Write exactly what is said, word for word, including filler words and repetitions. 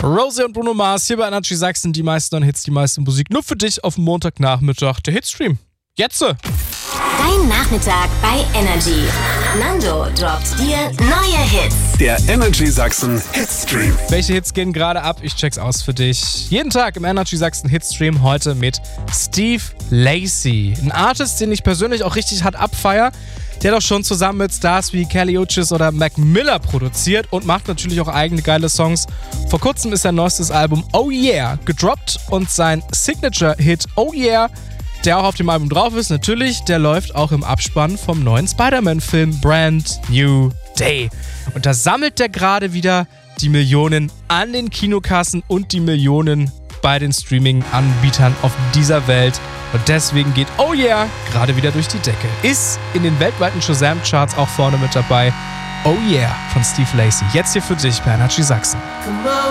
Rosie und Bruno Mars hier bei Energy Sachsen. Die meisten neuen Hits, die meiste Musik. Nur für dich auf dem Montagnachmittag. Der Hitstream. Jetzt! Dein Nachmittag bei Energy. Nando droppt dir neue Hits. Der Energy Sachsen Hitstream. Welche Hits gehen gerade ab? Ich check's aus für dich. Jeden Tag im Energy Sachsen Hitstream. Heute mit Steve Lacy. Ein Artist, den ich persönlich auch richtig hart abfeier. Der hat auch schon zusammen mit Stars wie Kelly Uchis oder Mac Miller produziert und macht natürlich auch eigene geile Songs. Vor kurzem ist sein neuestes Album Oh Yeah gedroppt und sein Signature-Hit Oh Yeah, der auch auf dem Album drauf ist, natürlich, der läuft auch im Abspann vom neuen Spider-Man-Film Brand New Day. Und da sammelt der gerade wieder die Millionen an den Kinokassen und die Millionen bei den Streaming-Anbietern auf dieser Welt. Und deswegen geht Oh Yeah gerade wieder durch die Decke. Ist in den weltweiten Shazam-Charts auch vorne mit dabei. Oh Yeah von Steve Lacy. Jetzt hier für dich bei Energy Sachsen.